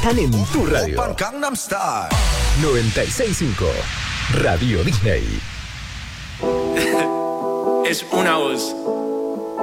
están en tu radio. 96.5 Radio Disney. Es una voz.